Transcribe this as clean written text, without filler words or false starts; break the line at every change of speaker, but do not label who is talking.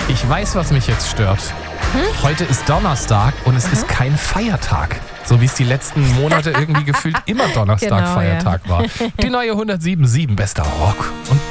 Ich weiß, was mich jetzt stört. Heute ist Donnerstag und es ist kein Feiertag. So wie es die letzten Monate irgendwie gefühlt immer Donnerstag
Genau,
Feiertag war. Die neue 107.7 bester Rock und